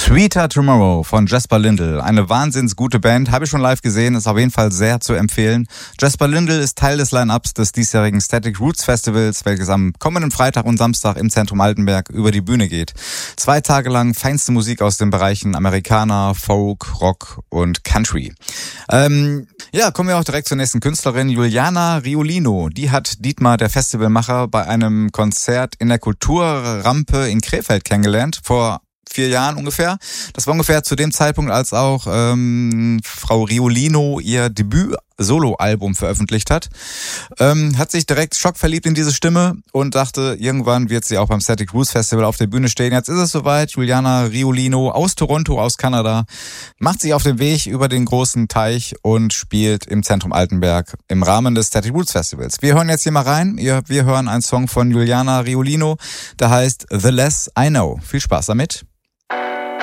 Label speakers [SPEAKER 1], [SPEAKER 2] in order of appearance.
[SPEAKER 1] Sweeter Tomorrow von Jesper Lindl. Eine wahnsinns gute Band. Habe ich schon live gesehen, ist auf jeden Fall sehr zu empfehlen. Jesper Lindl ist Teil des Line-Ups des diesjährigen Static Roots Festivals, welches am kommenden Freitag und Samstag im Zentrum Altenberg über die Bühne geht. 2 Tage lang feinste Musik aus den Bereichen Amerikaner, Folk, Rock und Country. Kommen wir auch direkt zur nächsten Künstlerin, Juliana Riolino. Die hat Dietmar, der Festivalmacher, bei einem Konzert in der Kulturrampe in Krefeld kennengelernt, vor 4 Jahren ungefähr. Das war ungefähr zu dem Zeitpunkt, als auch Frau Riolino ihr Debüt-Solo-Album veröffentlicht hat. Hat sich direkt schockverliebt in diese Stimme und dachte, irgendwann wird sie auch beim Static Roots Festival auf der Bühne stehen. Jetzt ist es soweit. Juliana Riolino aus Toronto, aus Kanada, macht sich auf den Weg über den großen Teich und spielt im Zentrum Altenberg im Rahmen des Static Roots Festivals. Wir hören jetzt hier mal rein. Wir hören einen Song von Juliana Riolino, der heißt The Less I Know. Viel Spaß damit.